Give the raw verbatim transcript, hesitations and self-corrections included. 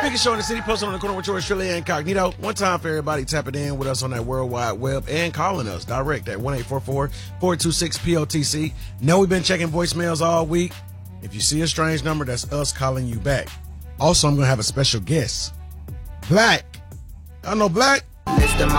biggest show in the city, posted on the corner with yours, Shirley Incognito. One time for everybody tapping in with us on that World Wide Web and calling us direct at one eight four four, four two six, P O T C. Know we've been checking voicemails all week. If you see a strange number, that's us calling you back. Also, I'm going to have a special guest. Black. Y'all know Black? Mister